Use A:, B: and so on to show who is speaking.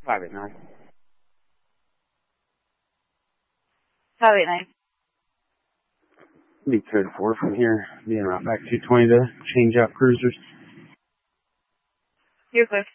A: 589.
B: 589.
A: Be code 4 from here. Being right back 220 to change out cruisers.
B: You're clear.